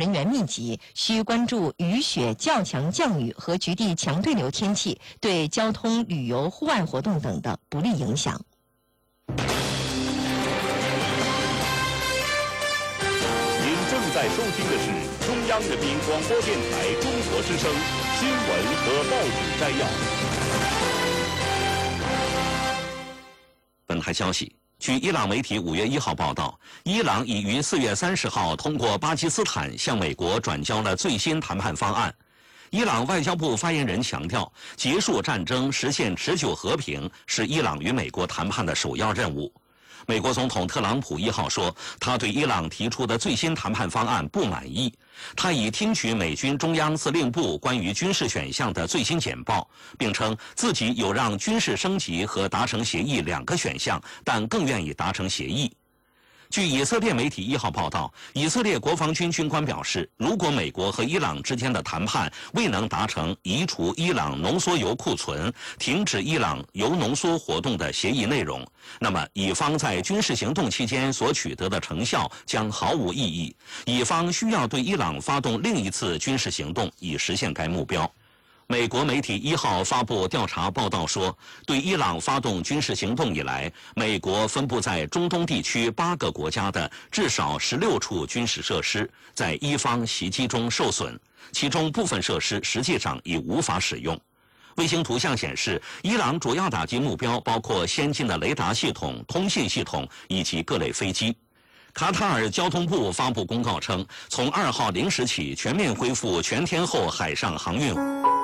人员密集，需关注雨雪较强降雨和局地强对流天气对交通、旅游、户外活动等的不利影响。 您正在收听的是中央人民广播电台中国之声新闻和报纸摘要。 本台消息。据伊朗媒体5月1号报道，伊朗已于4月30号通过巴基斯坦向美国转交了最新谈判方案。伊朗外交部发言人强调，结束战争、实现持久和平是伊朗与美国谈判的首要任务。美国总统特朗普1号说，他对伊朗提出的最新谈判方案不满意。他已听取美军中央司令部关于军事选项的最新简报，并称自己有让军事升级和达成协议2个选项，但更愿意达成协议。据以色列媒体1号报道，以色列国防军军官表示，如果美国和伊朗之间的谈判未能达成移除伊朗浓缩铀库存、停止伊朗铀浓缩活动的协议内容，那么以方在军事行动期间所取得的成效将毫无意义，以方需要对伊朗发动另一次军事行动以实现该目标。美国媒体1号发布调查报道说，对伊朗发动军事行动以来，美国分布在中东地区8个国家的至少16处军事设施在伊方袭击中受损，其中部分设施实际上已无法使用。卫星图像显示，伊朗主要打击目标包括先进的雷达系统、通信系统以及各类飞机。卡塔尔交通部发布公告称，从2号0时起全面恢复全天候海上航运。